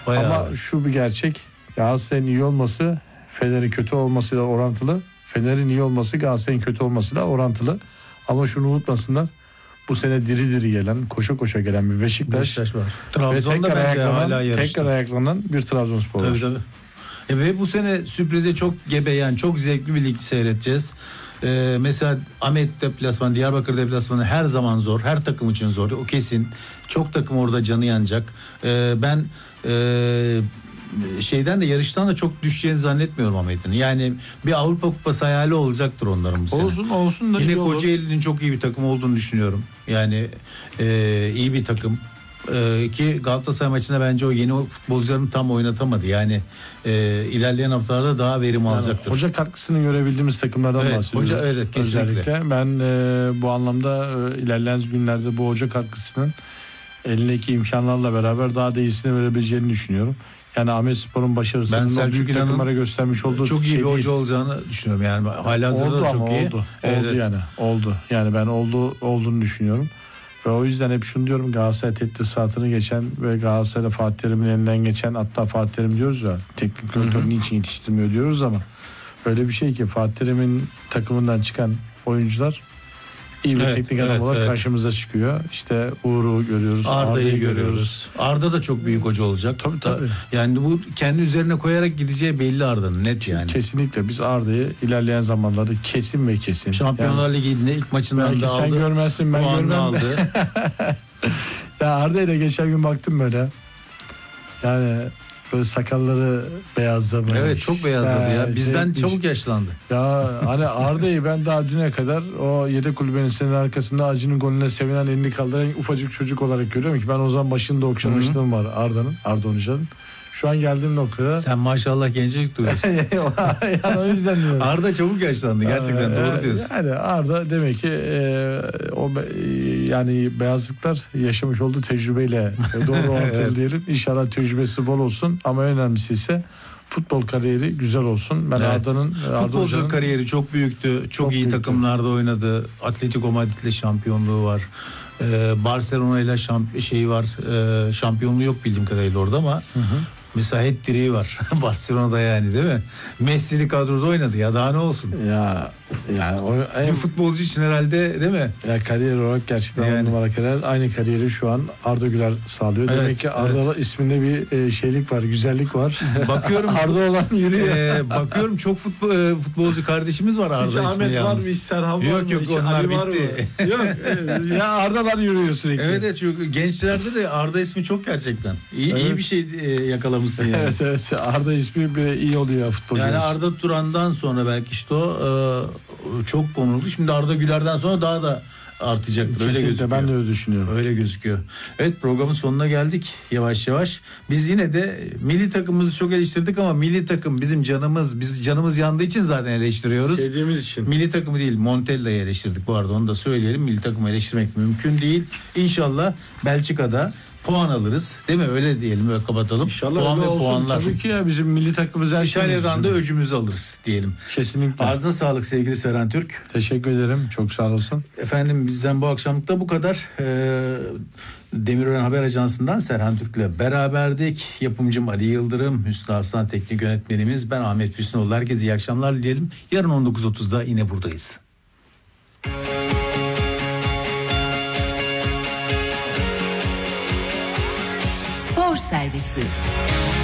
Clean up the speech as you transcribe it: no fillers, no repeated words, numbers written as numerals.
Bayağı. Ama şu bir gerçek. Galatasaray'ın iyi olması Fener'in kötü olmasıyla orantılı. Fener'in iyi olması Galatasaray'ın kötü olmasıyla orantılı. Ama şunu unutmasınlar. Bu sene diri diri gelen, koşa koşa gelen bir Beşiktaş var. ve Trabzon'da bence hala yarışta. tekrar ayaklanan bir Trabzonspor var. Tabii. Ve bu sene sürprize çok gebe, yani çok zevkli bir lig seyredeceğiz. Mesela Ahmet deplasmanı, Diyarbakır deplasmanı her zaman zor. Her takım için zor. O kesin. Çok takım orada canı yanacak. Ben şeyden de, yarıştan da çok düşeceğini zannetmiyorum Ahmet'in. Yani bir Avrupa Kupası hayali olacaktır onların bu sene. Olsun da yine iyi olur. Kocaeli'nin çok iyi bir takım olduğunu düşünüyorum. Yani iyi bir takım. Ki Galatasaray maçında bence o yeni futbolcularını tam oynatamadı. Yani ilerleyen haftalarda daha verim alacaktır. Hoca katkısını görebildiğimiz takımlardan bahsediyoruz. Hoca, evet, kesinlikle. Özellikle ben bu anlamda ilerleyen günlerde bu hoca katkısının elindeki imkanlarla beraber daha da iyisini verebileceğini düşünüyorum. Yani Ahmetspor'un başarısının büyük takımlara göstermiş olduğu çok iyi bir değil. hoca olacağını düşünüyorum. Yani halihazırda da çok iyi. Oldu. Yani ben olduğunu düşünüyorum. Ve o yüzden hep şunu diyorum, Galatasaray tesisatını geçen ve Galatasaray'da Fatih Terim'in elinden geçen, hatta Fatih Terim diyoruz ya, teknik direktör niçin yetiştirmiyor diyoruz ama öyle bir şey ki Fatih Terim'in takımından çıkan oyuncular iyi bir teknik adam olarak karşımıza çıkıyor. İşte Uğur'u görüyoruz, Arda'yı görüyoruz. Arda da çok büyük hoca olacak. Tabii. Yani bu kendi üzerine koyarak gideceği belli Arda'nın, net yani. Kesinlikle biz Arda'yı ilerleyen zamanlarda kesin. Şampiyonlar Ligi'nin ilk maçından da aldı. Sen görmezsin, ben görmem. Aldı. Ya Arda'ya da geçen gün baktım böyle. Yani böyle sakalları beyazlamış. Evet, çok beyazladı ya. Bizden çabuk yaşlandı. Ya hani Arda'yı ben daha düne kadar o yedek kulübenin arkasında Acı'nın golüne sevinen, elini kaldıran ufacık çocuk olarak görüyorum ki ben o zaman başında okşamışlığım var Arda Hoca'nın. Şu an geldiğim noktada. Sen maşallah gencecik duruyorsun. Yani o yüzden diyorum. Arda çabuk yaşlandı gerçekten, doğru diyorsun. Yani Arda demek ki yani beyazlıklar yaşamış olduğu tecrübeyle doğru orantılı diyelim. İnşallah tecrübesi bol olsun ama önemlisi ise futbol kariyeri güzel olsun. Ben Arda'nın futbolculuk kariyeri çok büyüktü. Çok iyi takımlarda oynadı. Atletico Madrid'le şampiyonluğu var. Barcelona ile şampiyonluğu yok bildiğim kadarıyla orada ama mesela hat-trick'i var Barcelona'da, yani değil mi? Messi'li kadroda oynadı ya, daha ne olsun? Ya yani bir futbolcu için herhalde, değil mi? Ya kariyer olarak gerçekten yani. Numara kariyer. Aynı kariyeri şu an Arda Güler sağlıyor. Evet, demek ki Arda isminde bir şeylik var, güzellik var. Bakıyorum Arda olan yürüyor. Bakıyorum çok futbolcu kardeşimiz var Arda ismi yalnız. Ahmet var mı? Serhan var mı? Yok onlar bitti. Yok ya Arda'lar yürüyor sürekli. Evet çünkü gençlerde de Arda ismi çok gerçekten. İyi bir şey yakalamışsın yani. Evet Arda ismi bir iyi oluyor futbolcu. Yani Arda Turan'dan sonra belki işte o çok konuldu. Şimdi Arda Güler'den sonra daha da artacaktır. Öyle gözüküyor. Ben de öyle düşünüyorum. Öyle gözüküyor. Evet, programın sonuna geldik yavaş yavaş. Biz yine de milli takımımızı çok eleştirdik ama milli takım bizim canımız. Biz canımız yandığı için zaten eleştiriyoruz. Sevdiğimiz için. Milli takımı değil, Montella'yı eleştirdik bu arada, onu da söyleyelim. Milli takımı eleştirmek mümkün değil. İnşallah Belçika'da puan alırız. Değil mi? Öyle diyelim, öyle kapatalım. İnşallah puan öyle ve olsun. puanlar. Tabii ki ya bizim milli takımımız her şey. İtalya'dan da öcümüzü alırız diyelim. Kesinlikle. Ağzına sağlık sevgili Serhan Türk. Teşekkür ederim. Çok sağ olasın. Efendim bizden bu akşamlık da bu kadar. Demirören Haber Ajansı'ndan Serhan Türk'le beraberdik. Yapımcım Ali Yıldırım, Hüsnü Arslan teknik yönetmenimiz. Ben Ahmet Hüsnüoğlu. Herkese iyi akşamlar dileyelim. Yarın 19.30'da yine buradayız. Spor Servisi.